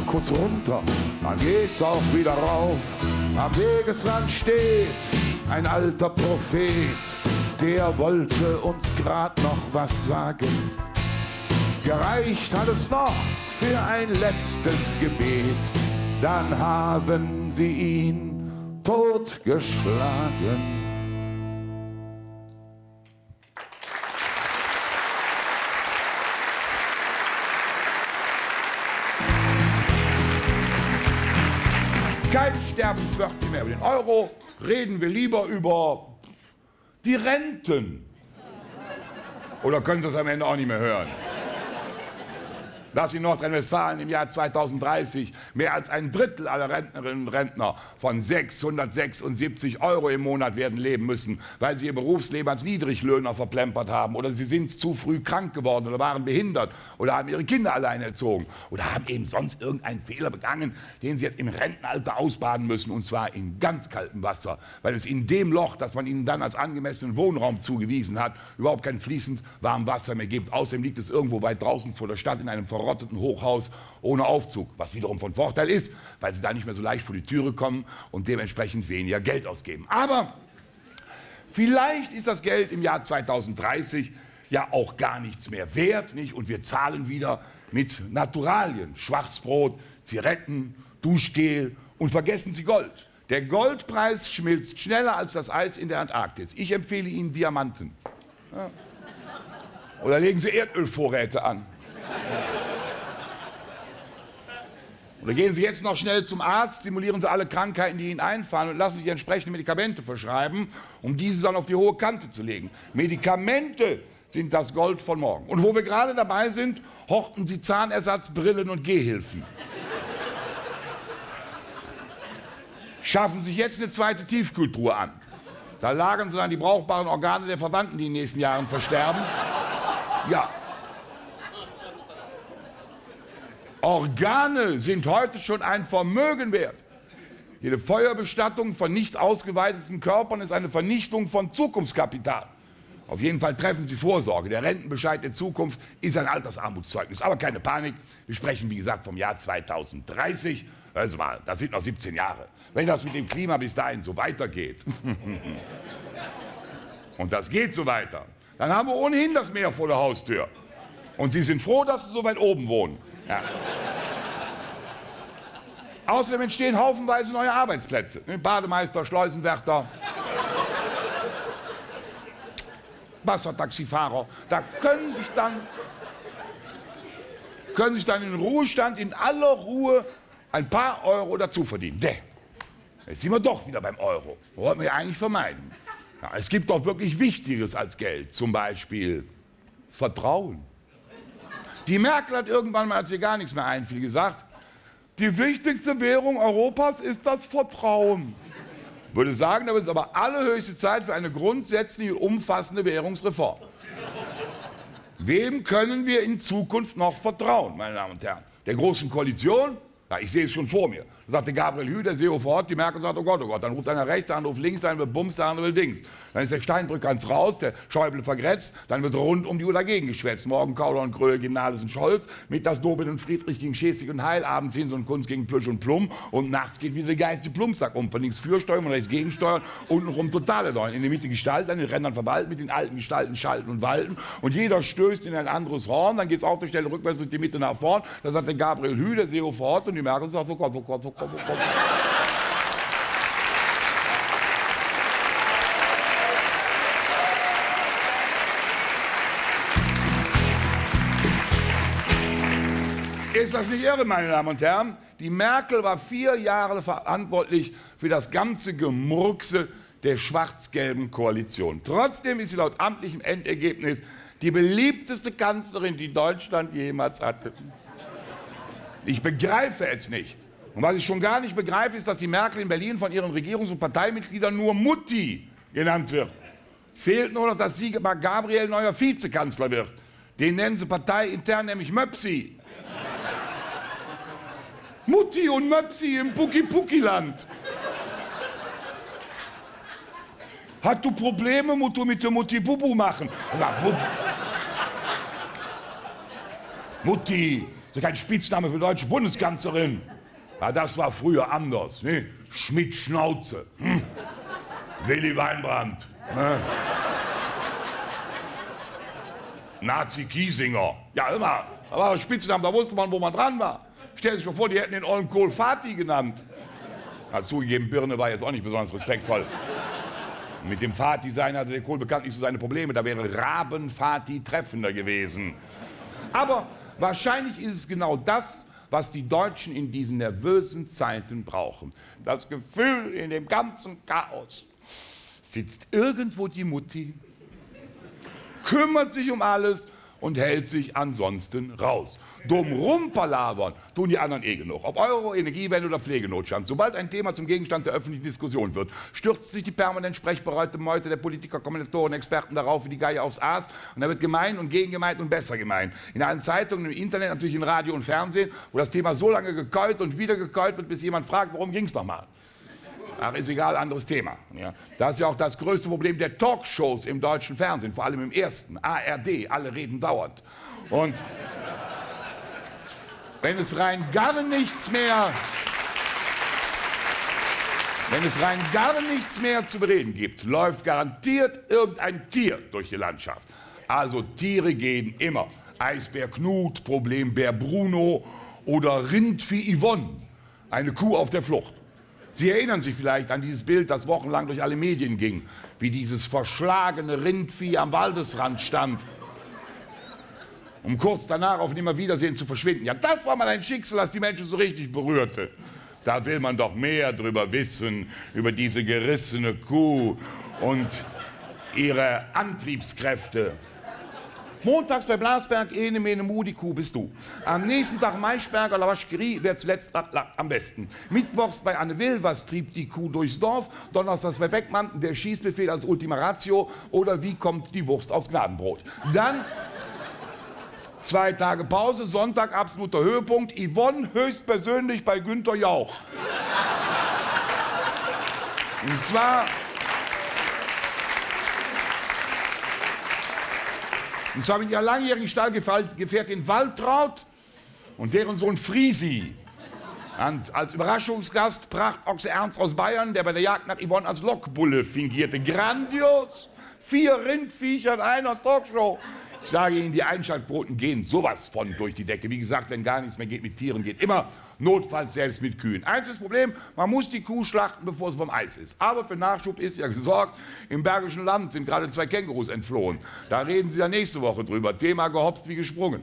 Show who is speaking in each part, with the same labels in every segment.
Speaker 1: kurz runter, dann geht's auch wieder rauf. Am Wegesrand steht ein alter Prophet, der wollte uns grad noch was sagen. Gereicht hat es noch für ein letztes Gebet, dann haben sie ihn totgeschlagen. Kein Sterbenswörtchen mehr über den Euro, reden wir lieber über die Renten. Oder können Sie es am Ende auch nicht mehr hören? Dass in Nordrhein-Westfalen im Jahr 2030 mehr als ein Drittel aller Rentnerinnen und Rentner von 676 € im Monat werden leben müssen, weil sie ihr Berufsleben als Niedriglöhner verplempert haben oder sie sind zu früh krank geworden oder waren behindert oder haben ihre Kinder alleine erzogen oder haben eben sonst irgendeinen Fehler begangen, den sie jetzt im Rentenalter ausbaden müssen, und zwar in ganz kaltem Wasser, weil es in dem Loch, das man ihnen dann als angemessenen Wohnraum zugewiesen hat, überhaupt kein fließend warmes Wasser mehr gibt. Außerdem liegt es irgendwo weit draußen vor der Stadt in einem verrotteten Hochhaus ohne Aufzug, was wiederum von Vorteil ist, weil sie da nicht mehr so leicht vor die Türe kommen und dementsprechend weniger Geld ausgeben. Aber vielleicht ist das Geld im Jahr 2030 ja auch gar nichts mehr wert, nicht? Und wir zahlen wieder mit Naturalien, Schwarzbrot, Zigaretten, Duschgel und vergessen Sie Gold. Der Goldpreis schmilzt schneller als das Eis in der Antarktis. Ich empfehle Ihnen Diamanten. Ja. Oder legen Sie Erdölvorräte an. Oder gehen Sie jetzt noch schnell zum Arzt, simulieren Sie alle Krankheiten, die Ihnen einfallen und lassen sich entsprechende Medikamente verschreiben, um diese dann auf die hohe Kante zu legen. Medikamente sind das Gold von morgen. Und wo wir gerade dabei sind, horten Sie Zahnersatz, Brillen und Gehhilfen. Schaffen sich jetzt eine zweite Tiefkühltruhe an. Da lagern Sie dann die brauchbaren Organe der Verwandten, die in den nächsten Jahren versterben. Ja. Organe sind heute schon ein Vermögen wert. Jede Feuerbestattung von nicht ausgeweiteten Körpern ist eine Vernichtung von Zukunftskapital. Auf jeden Fall treffen Sie Vorsorge. Der Rentenbescheid der Zukunft ist ein Altersarmutszeugnis. Aber keine Panik, wir sprechen wie gesagt vom Jahr 2030. Also mal, das sind noch 17 Jahre. Wenn das mit dem Klima bis dahin so weitergeht, und das geht so weiter, dann haben wir ohnehin das Meer vor der Haustür. Und Sie sind froh, dass Sie so weit oben wohnen. Ja. Außerdem entstehen haufenweise neue Arbeitsplätze. Bademeister, Schleusenwärter, Wassertaxifahrer. Da können sich dann in Ruhestand in aller Ruhe ein paar Euro dazu verdienen. Jetzt sind wir doch wieder beim Euro. Das wollten wir eigentlich vermeiden. Ja, es gibt doch wirklich Wichtigeres als Geld. Zum Beispiel Vertrauen. Die Merkel hat irgendwann mal, als ihr gar nichts mehr einfiel, gesagt, die wichtigste Währung Europas ist das Vertrauen. Ich würde sagen, da ist aber allerhöchste Zeit für eine grundsätzliche, umfassende Währungsreform. Wem können wir in Zukunft noch vertrauen, meine Damen und Herren? Der Großen Koalition? Ja, ich sehe es schon vor mir. Da sagte Gabriel Hü, der Seehofer vor Ort, die Merkel sagt, oh Gott, dann ruft einer rechts, der andere ruft links, der eine will Bums, der andere will Dings. Dann ist der Steinbrück ganz raus, der Schäuble vergrätzt, dann wird rund um die Uhr dagegen geschwätzt. Morgen Kauder und Gröhl gegen Nahles und Scholz, mittags Dobin und Friedrich gegen Schäßig und Heil, abends Hinz und Kunz gegen Plüsch und Plum und nachts geht wieder der Geist die Plumpsack um. Von links Fürsteuern und rechts Gegensteuern, untenrum totale Leuen. In der Mitte Gestalt, an den Rändern verwalten, mit den alten Gestalten schalten und walten und jeder stößt in ein anderes Horn, dann geht es auf der Stelle rückwärts durch die Mitte nach vorn. Da sagt der Gabriel Hü, der Seehofer vor Ort und die Merkel sagt, oh Gott, oh Gott, oh Gott, oh Gott. Ist das nicht irre, meine Damen und Herren? Die Merkel war 4 Jahre verantwortlich für das ganze Gemurkse der schwarz-gelben Koalition. Trotzdem ist sie laut amtlichem Endergebnis die beliebteste Kanzlerin, die Deutschland jemals hatte. Ich begreife es nicht. Und was ich schon gar nicht begreife, ist, dass die Merkel in Berlin von ihren Regierungs- und Parteimitgliedern nur Mutti genannt wird. Fehlt nur noch, dass Sigmar Gabriel neuer Vizekanzler wird. Den nennen sie parteiintern nämlich Möpsi. Mutti und Möpsi im Pucki-Pucki-Land. Hat du Probleme, musst du mit der Mutti Bubu machen. Mutti, Das ist kein Spitzname für deutsche Bundeskanzlerin. Ja, das war früher anders. Ne? Schmidt-Schnauze. Willy Weinbrand. Ne? Nazi-Kiesinger. Ja, immer. Da war Spitzname, da wusste man, wo man dran war. Stell sich mal vor, die hätten den ollen Kohl Fatih genannt. Ja, zugegeben, Birne war jetzt auch nicht besonders respektvoll. Mit dem Fatih-Sein hatte der Kohl bekanntlich so seine Probleme. Da wäre Raben-Fatih treffender gewesen. Aber wahrscheinlich ist es genau das, was die Deutschen in diesen nervösen Zeiten brauchen. Das Gefühl, in dem ganzen Chaos sitzt irgendwo die Mutti, kümmert sich um alles und hält sich ansonsten raus. Dumm rumpalavern tun die anderen genug. Ob Euro, Energiewende oder Pflegenotstand. Sobald ein Thema zum Gegenstand der öffentlichen Diskussion wird, stürzt sich die permanent sprechbereite Meute der Politiker, Kommentatoren, Experten darauf wie die Geier aufs Aas. Und da wird gemein und gegengemeint und besser gemeint. In allen Zeitungen, im Internet, natürlich in Radio und Fernsehen, wo das Thema so lange gekeult und wieder gekeult wird, bis jemand fragt, worum ging es nochmal? Ach, ist egal, anderes Thema. Ja. Das ist ja auch das größte Problem der Talkshows im deutschen Fernsehen, vor allem im ersten, ARD, alle reden dauernd. Und wenn es rein gar nichts mehr zu bereden gibt, läuft garantiert irgendein Tier durch die Landschaft. Also Tiere gehen immer. Eisbär Knut, Problembär Bruno oder Rindvieh Yvonne, eine Kuh auf der Flucht. Sie erinnern sich vielleicht an dieses Bild, das wochenlang durch alle Medien ging, wie dieses verschlagene Rindvieh am Waldesrand stand, um kurz danach auf Nimmerwiedersehen zu verschwinden. Ja, das war mal ein Schicksal, das die Menschen so richtig berührte. Da will man doch mehr drüber wissen, über diese gerissene Kuh und ihre Antriebskräfte. Montags bei Blasberg, ene, mene, mu, die Kuh bist du. Am nächsten Tag Maischberger, Lavaschkerie, wer zuletzt lacht, lacht am besten. Mittwochs bei Anne Will, was trieb die Kuh durchs Dorf? Donnerstags bei Beckmann, der Schießbefehl als Ultima Ratio oder wie kommt die Wurst aufs Gnadenbrot? Dann 2 Tage Pause, Sonntag absoluter Höhepunkt, Yvonne höchstpersönlich bei Günther Jauch. Und zwar mit ihrer langjährigen Stallgefährtin Waltraud und deren Sohn Friesi. Als Überraschungsgast Prachtochse Ernst aus Bayern, der bei der Jagd nach Yvonne als Lokbulle fingierte. Grandios! 4 Rindviecher in einer Talkshow. Ich sage Ihnen, die Einschaltquoten gehen sowas von durch die Decke. Wie gesagt, wenn gar nichts mehr geht mit Tieren, geht immer notfalls selbst mit Kühen. Einziges Problem, man muss die Kuh schlachten, bevor sie vom Eis ist. Aber für Nachschub ist ja gesorgt. Im Bergischen Land sind gerade 2 Kängurus entflohen. Da reden Sie ja nächste Woche drüber. Thema gehopst wie gesprungen.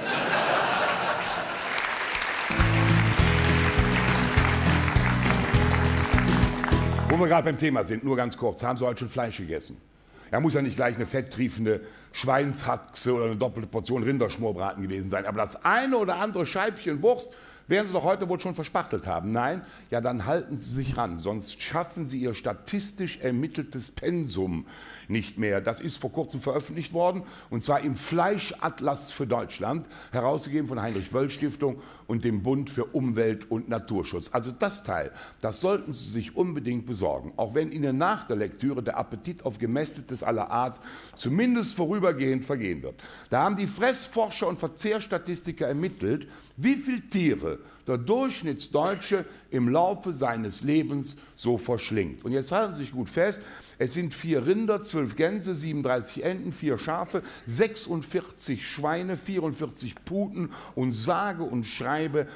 Speaker 1: Wo wir gerade beim Thema sind, nur ganz kurz. Haben Sie heute schon Fleisch gegessen? Er muss ja nicht gleich eine fetttriefende Schweinshaxe oder eine doppelte Portion Rinderschmorbraten gewesen sein. Aber das eine oder andere Scheibchen Wurst werden Sie doch heute wohl schon verspachtelt haben. Nein? Ja, dann halten Sie sich ran. Sonst schaffen Sie Ihr statistisch ermitteltes Pensum nicht mehr. Das ist vor kurzem veröffentlicht worden. Und zwar im Fleischatlas für Deutschland, herausgegeben von der Heinrich-Böll-Stiftung und dem Bund für Umwelt- und Naturschutz. Also das Teil, das sollten Sie sich unbedingt besorgen. Auch wenn Ihnen nach der Lektüre der Appetit auf Gemästetes aller Art zumindest vorübergehend vergehen wird. Da haben die Fressforscher und Verzehrstatistiker ermittelt, wie viele Tiere der Durchschnittsdeutsche im Laufe seines Lebens so verschlingt. Und jetzt halten Sie sich gut fest, es sind 4 Rinder, 12 Gänse, 37 Enten, 4 Schafe, 46 Schweine, 44 Puten und sage und schreibe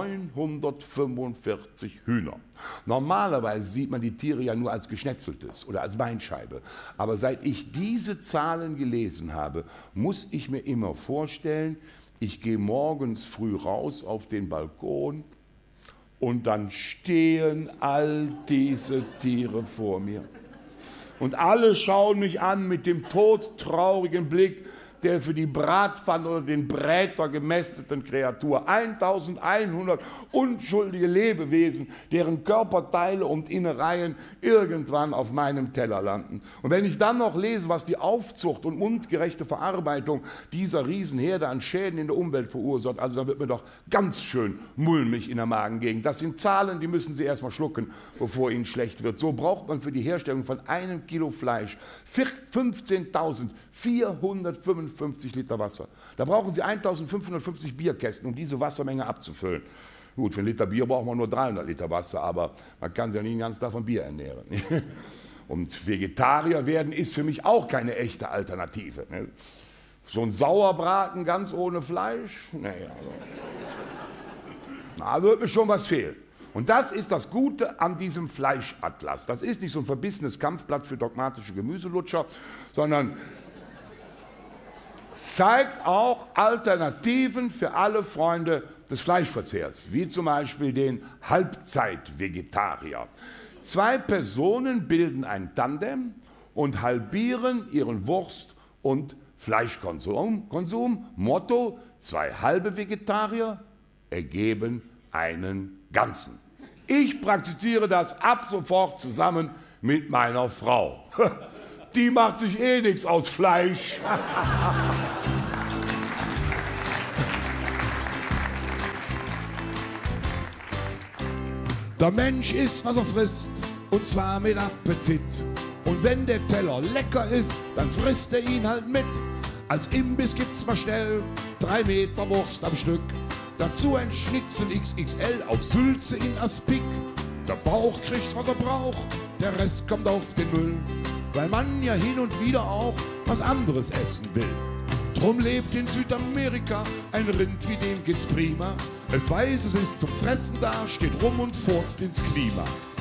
Speaker 1: 945 Hühner. Normalerweise sieht man die Tiere ja nur als Geschnetzeltes oder als Beinscheibe. Aber seit ich diese Zahlen gelesen habe, muss ich mir immer vorstellen, ich gehe morgens früh raus auf den Balkon und dann stehen all diese Tiere vor mir. Und alle schauen mich an mit dem todtraurigen Blick der für die Bratpfanne oder den Bräter gemästeten Kreatur. 1100 unschuldige Lebewesen, deren Körperteile und Innereien irgendwann auf meinem Teller landen. Und wenn ich dann noch lese, was die Aufzucht und mundgerechte Verarbeitung dieser Riesenherde an Schäden in der Umwelt verursacht, also dann wird mir doch ganz schön mulmig in der Magengegend. Das sind Zahlen, die müssen Sie erst mal schlucken, bevor Ihnen schlecht wird. So braucht man für die Herstellung von 1 Kilo Fleisch 15.475 54 Liter Wasser. Da brauchen Sie 1550 Bierkästen, um diese Wassermenge abzufüllen. Gut, für 1 Liter Bier braucht man nur 300 Liter Wasser, aber man kann sich ja nicht den ganzen Tag von Bier ernähren. Und Vegetarier werden ist für mich auch keine echte Alternative. So ein Sauerbraten ganz ohne Fleisch, nee, also. Da wird mir schon was fehlen. Und das ist das Gute an diesem Fleischatlas. Das ist nicht so ein verbissenes Kampfblatt für dogmatische Gemüselutscher, sondern zeigt auch Alternativen für alle Freunde des Fleischverzehrs, wie zum Beispiel den Halbzeit-Vegetarier. 2 Personen bilden ein Tandem und halbieren ihren Wurst- und Fleischkonsum. Motto: 2 halbe Vegetarier ergeben einen ganzen. Ich praktiziere das ab sofort zusammen mit meiner Frau. Die macht sich eh nichts aus Fleisch. Der Mensch isst, was er frisst, und zwar mit Appetit. Und wenn der Teller lecker ist, dann frisst er ihn halt mit. Als Imbiss gibt's mal schnell 3 Meter Wurst am Stück. Dazu ein Schnitzel XXL auf Sülze in Aspik. Der Bauch kriegt, was er braucht, der Rest kommt auf den Müll. Weil man ja hin und wieder auch was anderes essen will. Drum lebt in Südamerika ein Rind, wie dem geht's prima. Es weiß, es ist zum Fressen da, steht rum und furzt ins Klima.